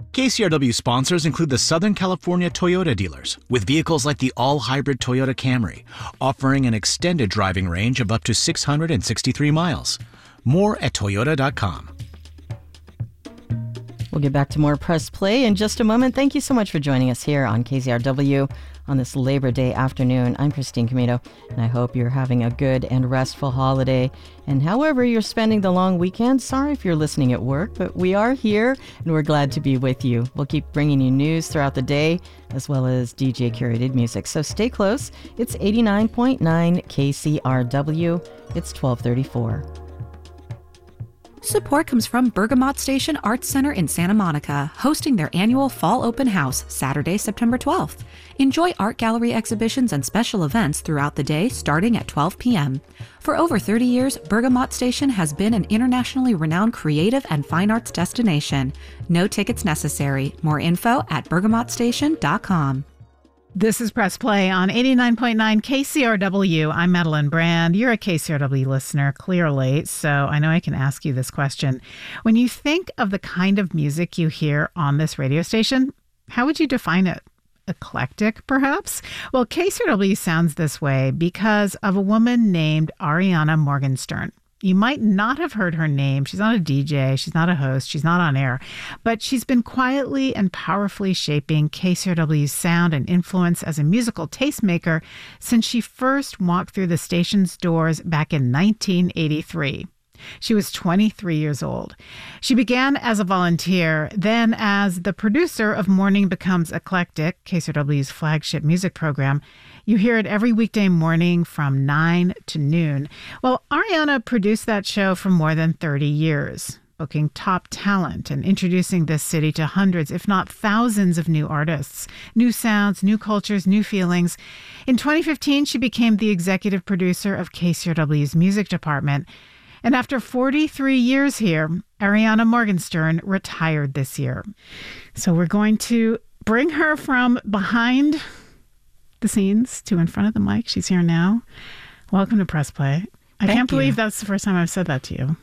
KCRW sponsors include the Southern California Toyota dealers, with vehicles like the all-hybrid Toyota Camry, offering an extended driving range of up to 663 miles. More at toyota.com. We'll get back to more Press Play in just a moment. Thank you so much for joining us here on KCRW on this Labor Day afternoon. I'm Christine Camino, and I hope you're having a good and restful holiday. And however you're spending the long weekend, sorry if you're listening at work, but we are here, and we're glad to be with you. We'll keep bringing you news throughout the day, as well as DJ-curated music. So stay close. It's 89.9 KCRW. It's 1234. Support comes from Bergamot Station Arts Center in Santa Monica, hosting their annual Fall Open House, Saturday, September 12th. Enjoy art gallery exhibitions and special events throughout the day, starting at 12 p.m. For over 30 years, Bergamot Station has been an internationally renowned creative and fine arts destination. No tickets necessary. More info at bergamotstation.com. This is Press Play on 89.9 KCRW. I'm Madeline Brand. You're a KCRW listener, clearly, so I know I can ask you this question. When you think of the kind of music you hear on this radio station, how would you define it? Eclectic, perhaps? Well, KCRW sounds this way because of a woman named Ariana Morgenstern. You might not have heard her name. She's not a DJ. She's not a host. She's not on air. But she's been quietly and powerfully shaping KCRW's sound and influence as a musical tastemaker since she first walked through the station's doors back in 1983. She was 23 years old. She began as a volunteer, then as the producer of Morning Becomes Eclectic, KCRW's flagship music program. You hear it every weekday morning from 9 to noon. Well, Ariana produced that show for more than 30 years, booking top talent and introducing this city to hundreds, if not thousands of new artists, new sounds, new cultures, new feelings. In 2015, she became the executive producer of KCRW's music department. And after 43 years here, Ariana Morgenstern retired this year. So we're going to bring her from behind the scenes to in front of the mic. She's here now. Welcome to Press Play. I can't believe that's the first time I've said that to you.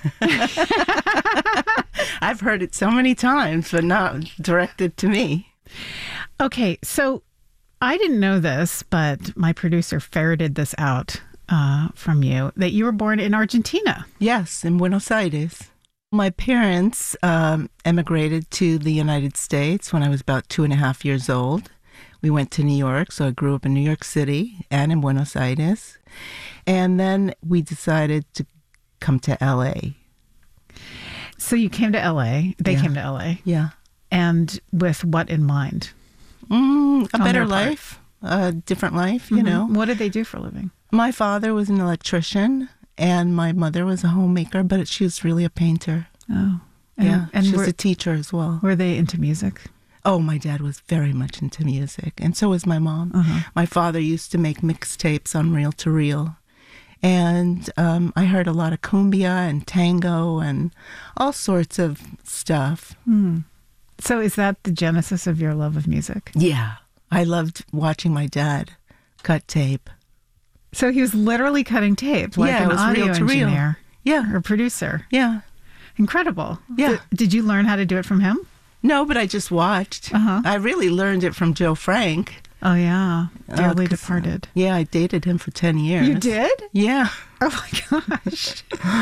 I've heard it so many times, but not directed to me. Okay, so I didn't know this, but my producer ferreted this out from you, that you were born in Argentina. Yes, in Buenos Aires. My parents emigrated to the United States when I was about 2.5 years old. We went to New York, so I grew up in New York City and in Buenos Aires. And then we decided to come to L.A. So you came to L.A. They came to L.A. Yeah. And with what in mind? A better life, a different life, you know. What did they do for a living? My father was an electrician, and my mother was a homemaker, but she was really a painter. Oh. And she was a teacher as well. Were they into music? Oh, my dad was very much into music, and so was my mom. My father used to make mixtapes on reel-to-reel, and I heard a lot of cumbia and tango and all sorts of stuff. So is that the genesis of your love of music? Yeah. I loved watching my dad cut tape. So he was literally cutting tape, like an audio engineer. Yeah. Or producer. Yeah. Incredible. Yeah. Did you learn how to do it from him? No, but I just watched. I really learned it from Joe Frank. Oh, yeah. Dearly departed. Yeah, I dated him for 10 years. You did? Yeah. Oh, my gosh.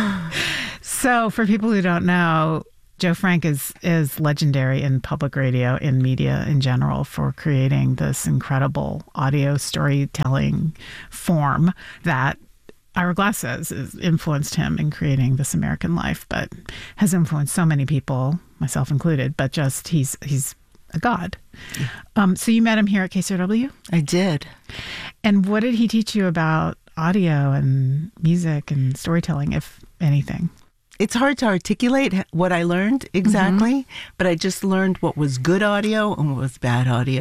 So for people who don't know, Joe Frank is legendary in public radio, in media in general, for creating this incredible audio storytelling form that Ira Glass says has influenced him in creating This American Life, but has influenced so many people, myself included, but just he's a god. Yeah. So you met him here at KCRW? I did. And what did he teach you about audio and music and storytelling, if anything? It's hard to articulate what I learned exactly, but I just learned what was good audio and what was bad audio.